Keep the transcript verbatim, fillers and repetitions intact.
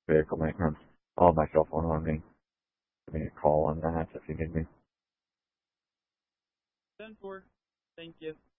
vehicle maintenance. I'll have my cell phone on me. Give me a call on that if you need me. ten four. Thank you.